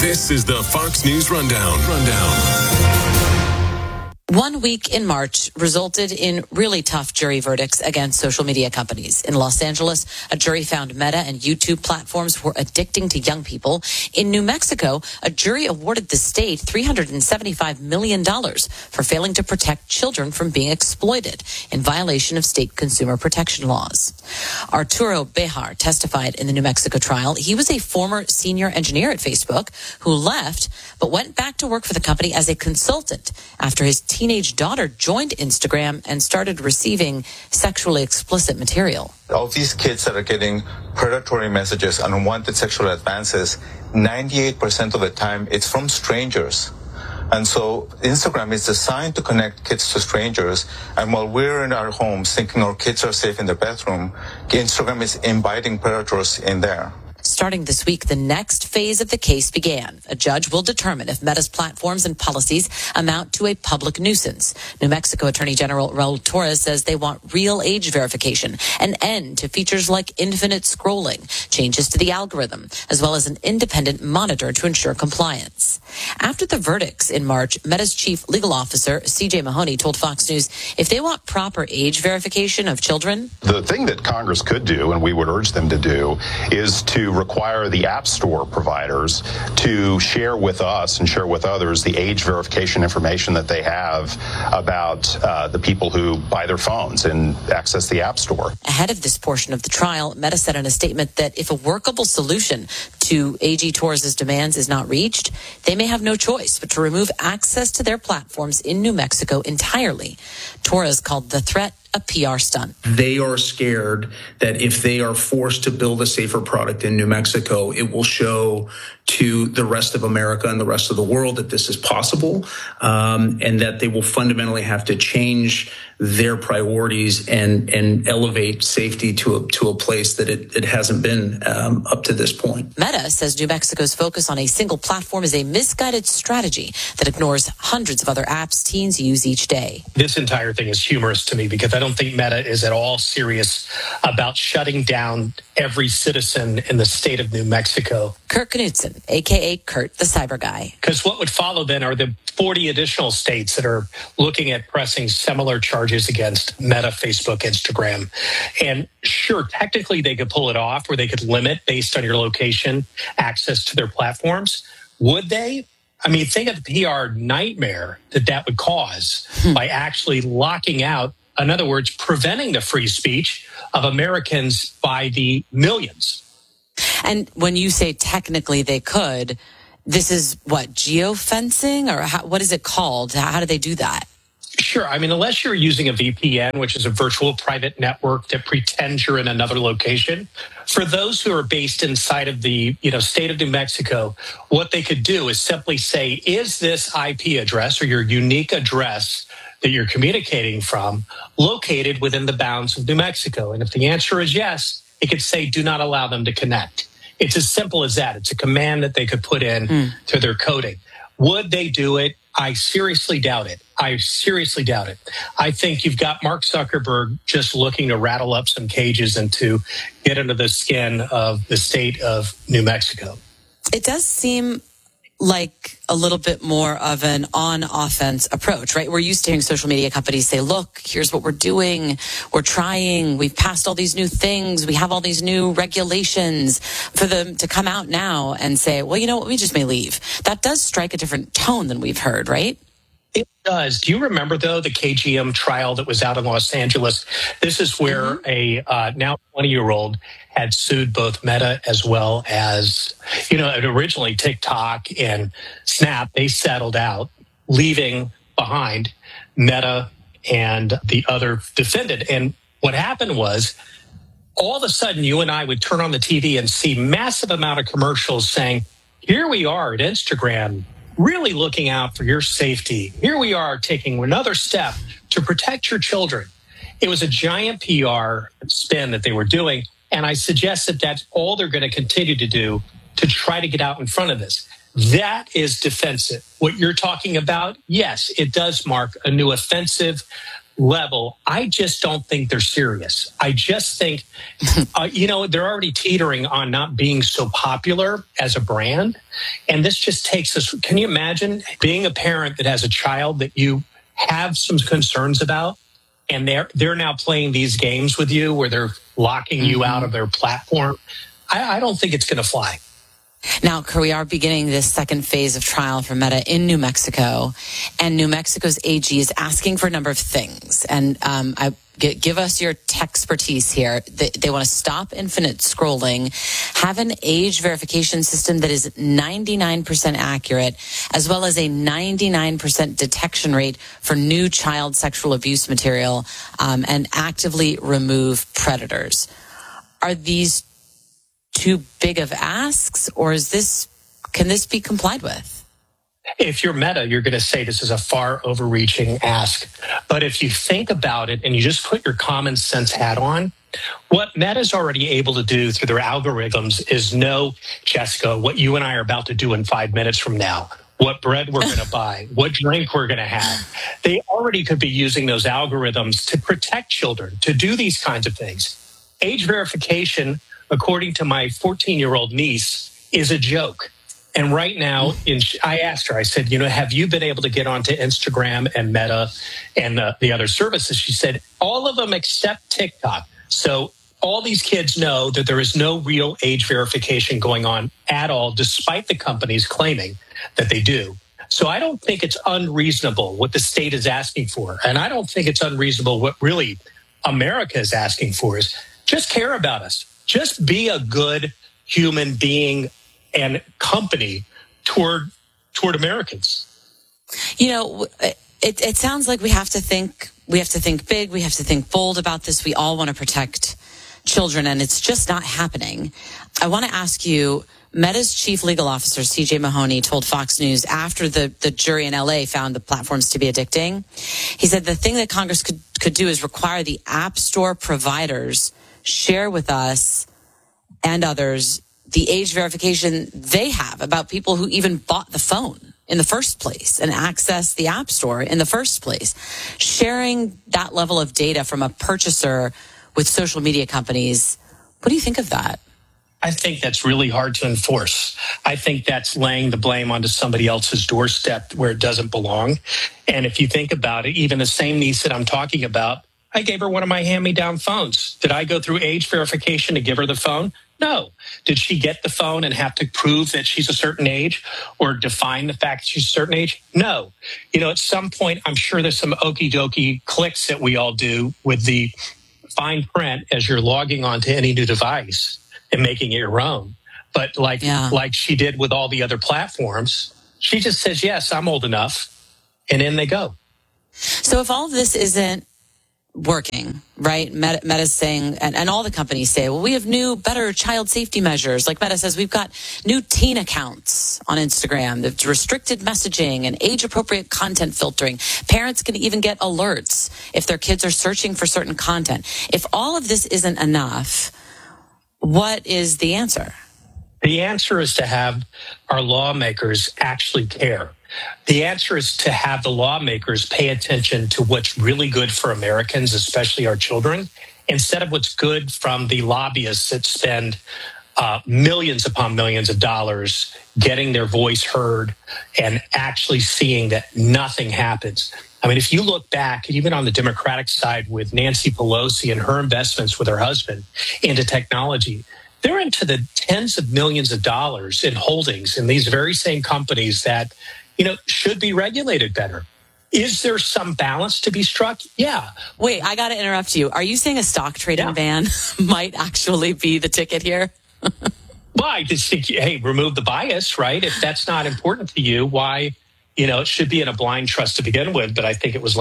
This is the Fox News Rundown. 1 week in March resulted in really tough jury verdicts against social media companies. In Los Angeles, a jury found Meta and YouTube platforms were addicting to young people. In New Mexico, a jury awarded the state $375 million for failing to protect children from being exploited in violation of state consumer protection laws. Arturo Bejar testified in the New Mexico trial. He was a former senior engineer at Facebook who left but went back to work for the company as a consultant after his teenage daughter joined Instagram and started receiving sexually explicit material. Of these kids that are getting predatory messages, unwanted sexual advances, 98% of the time it's from strangers. And so Instagram is designed to connect kids to strangers. And while we're in our homes thinking our kids are safe in their bedroom, Instagram is inviting predators in there. Starting this week, the next phase of the case began. A judge will determine if Meta's platforms and policies amount to a public nuisance. New Mexico Attorney General Raul Torres says they want real age verification, an end to features like infinite scrolling, changes to the algorithm, as well as an independent monitor to ensure compliance. After the verdicts in March, Meta's chief legal officer, CJ Mahoney, told Fox News if they want proper age verification of children. The thing that Congress could do, and we would urge them to do, is to require the App Store providers to share with us and share with others the age verification information that they have about the people who buy their phones and access the App Store. Ahead of this portion of the trial, Meta said in a statement that if a workable solution to AG Torres' demands is not reached, they may have no choice but to remove access to their platforms in New Mexico entirely. Torres called the threat a PR stunt. They are scared that if they are forced to build a safer product in New Mexico, it will show to the rest of America and the rest of the world that this is possible, and that they will fundamentally have to change their priorities and elevate safety to a place that it hasn't been up to this point. Meta says New Mexico's focus on a single platform is a misguided strategy that ignores hundreds of other apps teens use each day. This entire thing is humorous to me because I don't think Meta is at all serious about shutting down every citizen in the state of New Mexico. Kurt Knudsen, a.k.a. Kurt the Cyber Guy. Because what would follow then are the 40 additional states that are looking at pressing similar charges against Meta, Facebook, Instagram. And sure, technically they could pull it off where they could limit, based on your location, access to their platforms. Would they? I mean, think of the PR nightmare that would cause by actually locking out, in other words, preventing the free speech of Americans by the millions. And when you say technically they could, this is what, geofencing, or what is it called? How do they do that? Sure. I mean, unless you're using a VPN, which is a virtual private network that pretends you're in another location, for those who are based inside of the state of New Mexico, what they could do is simply say, is this IP address or your unique address that you're communicating from located within the bounds of New Mexico? And if the answer is yes, it could say, do not allow them to connect. It's as simple as that. It's a command that they could put in to their coding. Would they do it? I seriously doubt it. I think you've got Mark Zuckerberg just looking to rattle up some cages and to get under the skin of the state of New Mexico. It does seem like a little bit more of an on-offense approach, right? We're used to hearing social media companies say, look, here's what we're doing. We're trying. We've passed all these new things. We have all these new regulations. For them to come out now and say, well, you know what, we just may leave. That does strike a different tone than we've heard, right? It does. Do you remember, though, the KGM trial that was out in Los Angeles? This is where a now 20-year-old had sued both Meta as well as, originally TikTok and Snap. They settled out, leaving behind Meta and the other defendant. And what happened was, all of a sudden, you and I would turn on the TV and see massive amount of commercials saying, here we are at Instagram, really looking out for your safety. Here we are taking another step to protect your children. It was a giant PR spin that they were doing. And I suggest that that's all they're going to continue to do to try to get out in front of this. That is defensive. What you're talking about, yes, it does mark a new offensive level, I just don't think they're serious. I just think, they're already teetering on not being so popular as a brand. And this just takes us, can you imagine being a parent that has a child that you have some concerns about, and they're now playing these games with you where they're locking you out of their platform? I don't think it's going to fly. Now, we are beginning this second phase of trial for Meta in New Mexico, and New Mexico's AG is asking for a number of things. And give us your tech expertise here. They want to stop infinite scrolling, have an age verification system that is 99% accurate, as well as a 99% detection rate for new child sexual abuse material, and actively remove predators. Are these too big of asks, or can this be complied with? If you're Meta, you're going to say this is a far overreaching ask. But if you think about it and you just put your common sense hat on, what Meta's already able to do through their algorithms is know, Jessica, what you and I are about to do in 5 minutes from now, what bread we're going to buy, what drink we're going to have. They already could be using those algorithms to protect children, to do these kinds of things. Age verification, according to my 14-year-old niece, is a joke. And right now, I asked her, I said, have you been able to get onto Instagram and Meta and the other services? She said, all of them except TikTok. So all these kids know that there is no real age verification going on at all, despite the companies claiming that they do. So I don't think it's unreasonable what the state is asking for. And I don't think it's unreasonable what really America is asking for is just care about us. Just be a good human being and company toward Americans. It sounds like we have to think big, we have to think bold about this. We all want to protect children, and it's just not happening. I want to ask you, Meta's chief legal officer, CJ Mahoney, told Fox News after the jury in LA found the platforms to be addicting. He said the thing that Congress could do is require the App Store providers share with us and others the age verification they have about people who even bought the phone in the first place and access the App Store in the first place. Sharing that level of data from a purchaser with social media companies, what do you think of that? I think that's really hard to enforce. I think that's laying the blame onto somebody else's doorstep where it doesn't belong. And if you think about it, even the same niece that I'm talking about, I gave her one of my hand-me-down phones. Did I go through age verification to give her the phone? No. Did she get the phone and have to prove that she's a certain age or define the fact that she's a certain age? No. At some point, I'm sure there's some okie-dokie clicks that we all do with the fine print as you're logging onto any new device and making it your own. But like she did with all the other platforms, she just says, yes, I'm old enough, and in they go. So if all of this isn't working, right? Meta's saying, and all the companies say, well, we have new, better child safety measures. Like Meta says, we've got new teen accounts on Instagram, the restricted messaging and age-appropriate content filtering. Parents can even get alerts if their kids are searching for certain content. If all of this isn't enough, what is the answer? The answer is to have our lawmakers actually care. The answer is to have the lawmakers pay attention to what's really good for Americans, especially our children, instead of what's good from the lobbyists that spend millions upon millions of dollars getting their voice heard and actually seeing that nothing happens. I mean, if you look back, even on the Democratic side with Nancy Pelosi and her investments with her husband into technology, they're into the tens of millions of dollars in holdings in these very same companies that should be regulated better. Is there some balance to be struck? Yeah. Wait, I got to interrupt you. Are you saying a stock trading ban might actually be the ticket here? Well, I just think, hey, remove the bias, right? If that's not important to you, why, it should be in a blind trust to begin with. But I think it was,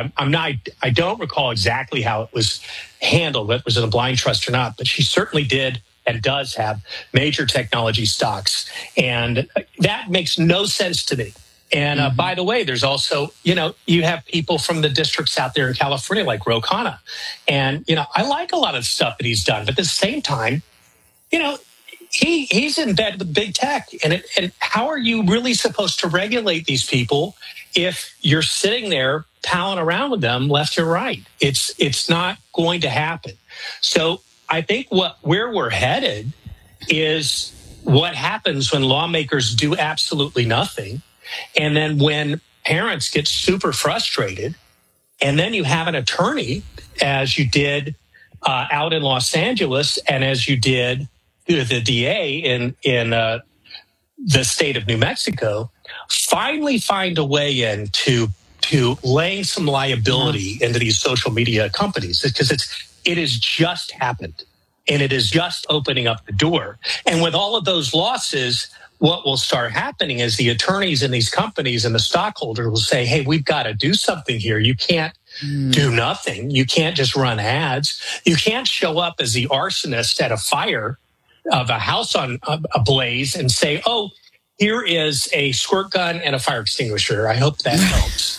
I don't recall exactly how it was handled, whether it was in a blind trust or not, but she certainly did and does have major technology stocks. And that makes no sense to me. And by the way, there's also, you have people from the districts out there in California like Ro Khanna. And, I like a lot of stuff that he's done. But at the same time, he's in bed with big tech. And how are you really supposed to regulate these people if you're sitting there palling around with them left and right. It's not going to happen. So I think where we're headed is what happens when lawmakers do absolutely nothing. And then when parents get super frustrated, and then you have an attorney, as you did out in Los Angeles, and as you did the DA in the state of New Mexico, finally find a way in to laying some liability into these social media companies, because it has just happened, and it is just opening up the door. And with all of those losses, what will start happening is the attorneys in these companies and the stockholders will say, hey, we've got to do something here. You can't do nothing. You can't just run ads. You can't show up as the arsonist at a fire of a house on a blaze and say, oh, here is a squirt gun and a fire extinguisher. I hope that helps.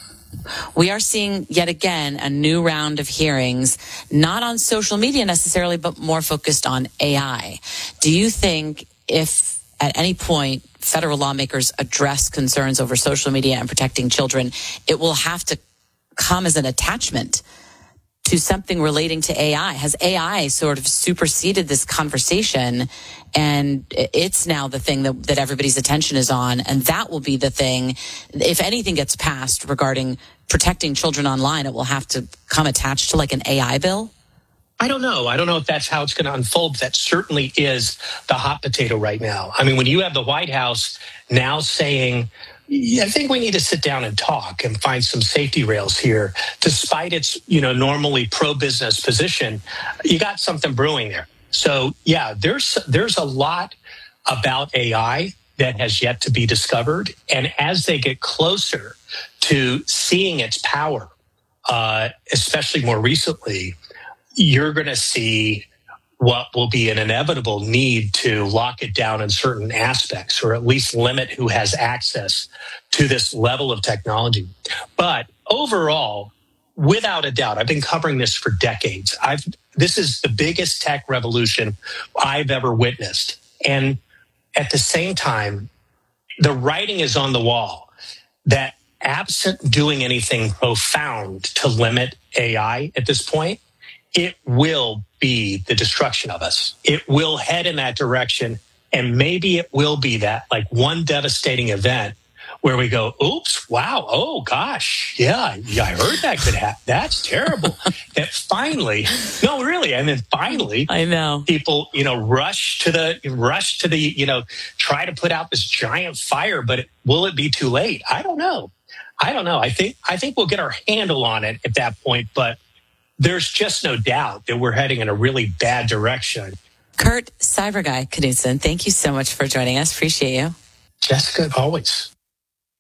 We are seeing yet again a new round of hearings, not on social media necessarily, but more focused on AI. Do you think if at any point federal lawmakers address concerns over social media and protecting children, it will have to come as an attachment to something relating to AI? Has AI sort of superseded this conversation, and it's now the thing that everybody's attention is on, and that will be the thing, if anything gets passed regarding protecting children online, it will have to come attached to like an AI bill? I don't know. I don't know if that's how it's going to unfold. That certainly is the hot potato right now. I mean, when you have the White House now saying, I think we need to sit down and talk and find some safety rails here, despite its, normally pro-business position, you got something brewing there. So, yeah, there's a lot about AI that has yet to be discovered. And as they get closer to seeing its power, especially more recently, you're going to see what will be an inevitable need to lock it down in certain aspects, or at least limit who has access to this level of technology. But overall, without a doubt, I've been covering this for decades. This is the biggest tech revolution I've ever witnessed. And at the same time, the writing is on the wall that absent doing anything profound to limit AI at this point, it will be the destruction of us. It will head in that direction. And maybe it will be that like one devastating event where we go, oops, wow, oh gosh, yeah, I heard that could happen. That's terrible. That finally, no, really, and then finally, I know people, rush to the, try to put out this giant fire, but will it be too late? I don't know. I think we'll get our handle on it at that point, but there's just no doubt that we're heading in a really bad direction. Kurt Cyberguy Knudsen, thank you so much for joining us. Appreciate you. Jessica, always.